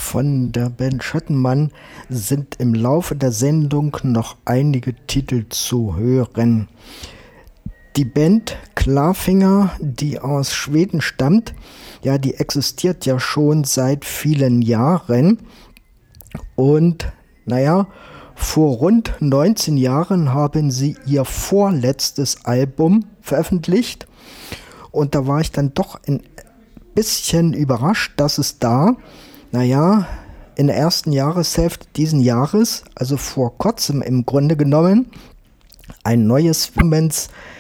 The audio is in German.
von der Band Schattenmann sind im Laufe der Sendung noch einige Titel zu hören. Die Band Klarfinger, die aus Schweden stammt, ja, die existiert ja schon seit vielen Jahren. Und naja, vor rund 19 Jahren haben sie ihr vorletztes Album veröffentlicht. Und da war ich dann doch ein bisschen überrascht, dass es da, naja, in der ersten Jahreshälfte diesen Jahres, also vor kurzem im Grunde genommen, ein neues Filmens